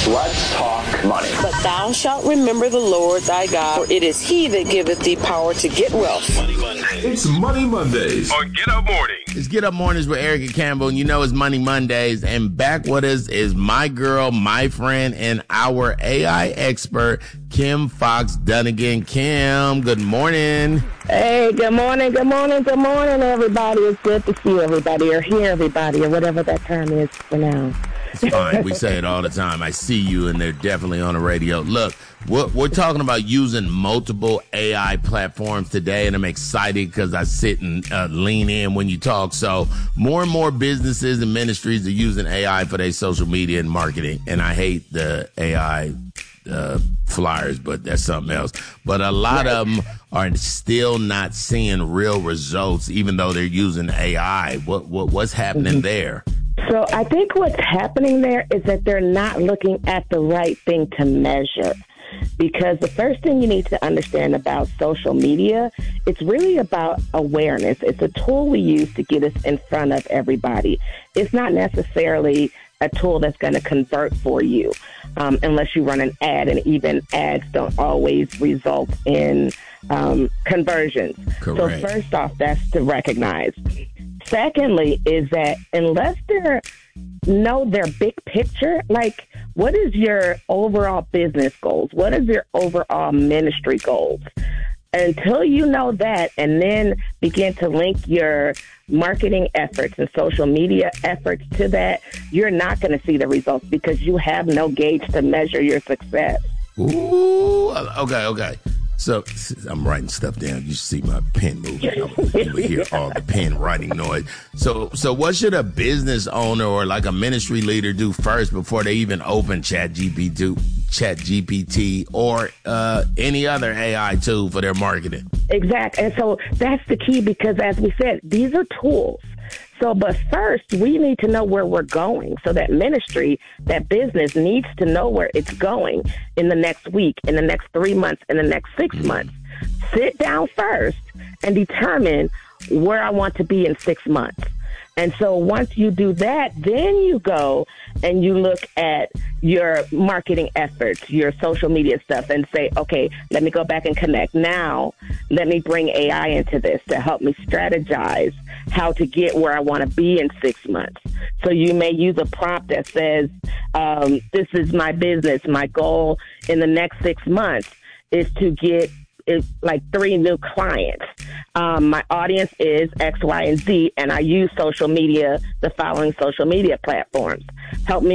Let's talk money. But thou shalt remember the Lord thy God, for it is he that giveth thee power to get wealth. Money Mondays. It's Money Mondays On Get Up Morning. It's Get Up Mornings with Erica Campbell, and you know it's Money Mondays. And back with us is my girl, my friend, and our AI expert, Kim Fox Dunnigan. Kim, good morning. Hey, good morning, everybody. It's good to see everybody or hear everybody or whatever that term is for now. It's fine. We say it all the time. I see you, and they're definitely on the radio. Look, we're talking about using multiple AI platforms today, and I'm excited because I sit and lean in when you talk. So more and more businesses and ministries are using AI for their social media and marketing, and I hate the AI flyers, but that's something else. But a lot of them are still not seeing real results, even though they're using AI. What's happening there? So I think what's happening there is that they're not looking at the right thing to measure. Because the first thing you need to understand about social media, it's really about awareness. It's a tool we use to get us in front of everybody. It's not necessarily a tool that's going to convert for you, unless you run an ad, and even ads don't always result in conversions. Correct. So first off, that's to recognize. Secondly, is that unless they know their big picture, like what is your overall business goals? What is your overall ministry goals? Until you know that, and then begin to link your marketing efforts and social media efforts to that, you're not going to see the results because you have no gauge to measure your success. Ooh, okay. So I'm writing stuff down. You see my pen moving. You will hear all the pen writing noise. So what should a business owner or like a ministry leader do first before they even open ChatGPT or any other AI tool for their marketing? Exactly. And so that's the key because, as we said, these are tools. So, but first, we need to know where we're going. So that ministry, that business needs to know where it's going in the next week, in the next 3 months, in the next 6 months. Sit down first and determine where I want to be in 6 months. And so once you do that, then you go and you look at your marketing efforts, your social media stuff, and say, okay, let me go back and connect. Now, let me bring AI into this to help me strategize how to get where I want to be in 6 months. So you may use a prompt that says, this is my business. My goal in the next 6 months is to get like 3 new clients. My audience is X, Y, and Z, and I use social media, the following social media platforms. Help me